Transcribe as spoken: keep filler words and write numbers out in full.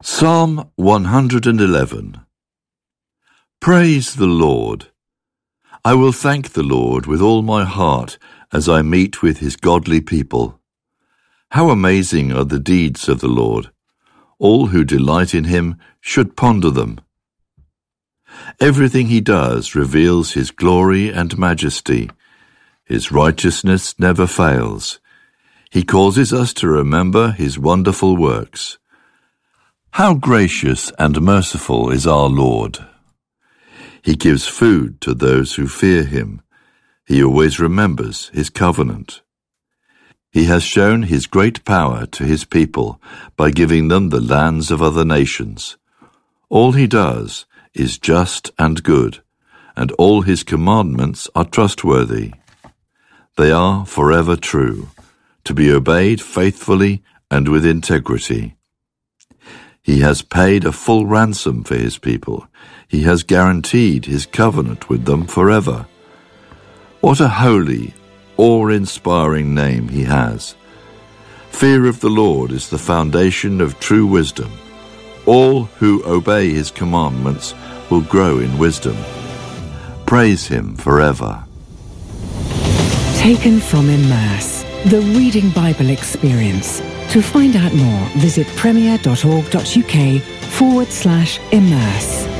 Psalm one hundred eleven. Praise the Lord. I will thank the Lord with all my heart as I meet with his godly people. How amazing are the deeds of the Lord! All who delight in him should ponder them. Everything he does reveals his glory and majesty. His righteousness never fails. He causes us to remember his wonderful works. How gracious and merciful is our Lord! He gives food to those who fear him. He always remembers his covenant. He has shown his great power to his people by giving them the lands of other nations. All he does is just and good, and all his commandments are trustworthy. They are forever true, to be obeyed faithfully and with integrity. He has paid a full ransom for his people. He has guaranteed his covenant with them forever. What a holy, awe-inspiring name he has. Fear of the Lord is the foundation of true wisdom. All who obey his commandments will grow in wisdom. Praise him forever. Taken from Immerse, the Reading Bible Experience. To find out more, visit premier.org.uk forward slash immerse.